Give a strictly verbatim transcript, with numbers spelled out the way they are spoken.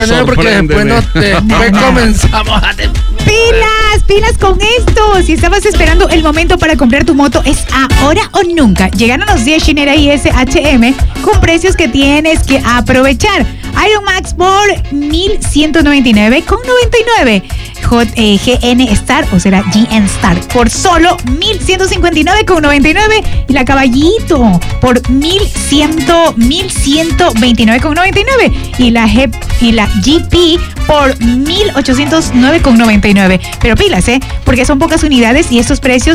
Porque después, no te, después comenzamos a... Pilas, pilas con esto. Si estabas esperando el momento para comprar tu moto, es ahora o nunca. Llegaron los días Shinera y S H M con precios que tienes que aprovechar. Iron Max por mil ciento noventa y nueve con noventa y nueve. J, eh, G N Star, o será G N Star, por solo mil ciento cincuenta y nueve con noventa y nueve. Y la Caballito por mil ciento veintinueve con noventa y nueve. Y la G, y la G P por mil ochocientos nueve con noventa y nueve. Pero pilas, ¿eh? Porque son pocas unidades y estos precios